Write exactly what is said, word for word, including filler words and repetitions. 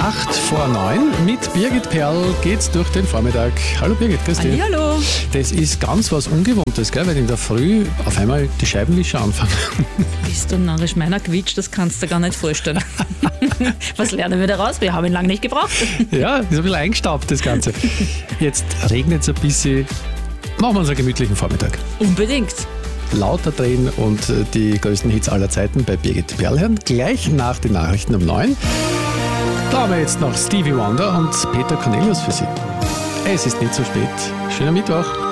acht vor neun. Mit Birgit Perl geht's durch den Vormittag. Hallo Birgit, grüß dich. Hallo. Das ist ganz was Ungewohntes, gell? Weil in der Früh auf einmal die Scheibenwischer anfangen. Bist du narrisch, meiner Quitsch, das kannst du dir gar nicht vorstellen. Was lernen wir daraus? Wir haben ihn lange nicht gebraucht. Ja, ist ein bisschen eingestaubt, das Ganze. Jetzt regnet es ein bisschen. Machen wir uns einen gemütlichen Vormittag. Unbedingt. Lauter drehen und die größten Hits aller Zeiten bei Birgit Perl hören. Gleich nach den Nachrichten um neun. Da haben wir jetzt noch Stevie Wonder und Peter Cornelius für Sie. Es ist nicht so spät. Schöner Mittwoch.